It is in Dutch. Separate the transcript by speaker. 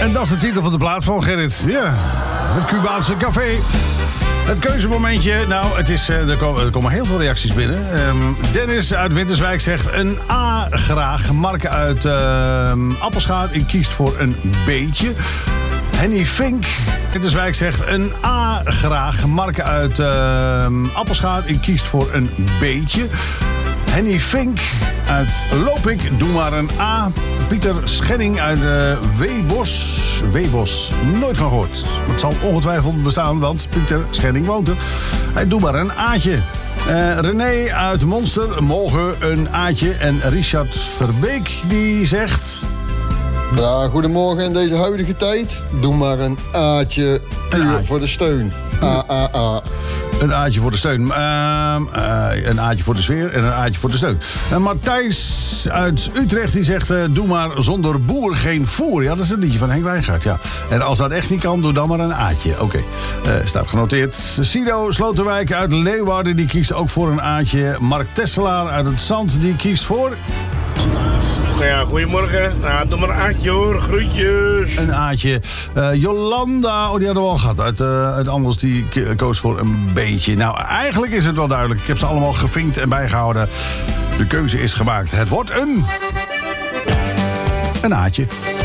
Speaker 1: En dat is de titel van de plaat van Gerrit. Ja, het Cubaanse café. Het keuzemomentje. Nou, er komen heel veel reacties binnen. Dennis uit Winterswijk zegt een A graag. Mark uit Appelschaat kiest voor een beetje. Henny Fink, Winterswijk zegt een A graag. Mark uit Appelschaat kiest voor een beetje. Henny Fink uit Lopik, doe maar een A. Pieter Schenning uit Weebos, nooit van gehoord. Het zal ongetwijfeld bestaan, want Pieter Schenning woont er. Hij doe maar een A'tje. René uit Monster, mogen een A'tje. En Richard Verbeek, die zegt...
Speaker 2: Ja, goedemorgen in deze huidige tijd. Doe maar een A'tje puur voor de steun. A.
Speaker 1: Een A'tje voor de steun. Een A'tje voor de sfeer en een A'tje voor de steun. Matthijs uit Utrecht die zegt... doe maar zonder boer geen voer. Ja, dat is een liedje van Henk Wijngaard, ja. En als dat echt niet kan, doe dan maar een A'tje. Oké, staat genoteerd. Sido Sloterwijk uit Leeuwarden die kiest ook voor een A'tje. Mark Tesselaar uit het Zand die kiest voor...
Speaker 3: Ja, goedemorgen. Nou, doe maar een Aatje hoor, groetjes.
Speaker 1: Een Aatje. Jolanda, die hadden we al gehad. Uit Anders, die koos voor een beetje. Nou, eigenlijk is het wel duidelijk. Ik heb ze allemaal gevinkt en bijgehouden. De keuze is gemaakt. Het wordt een Aatje.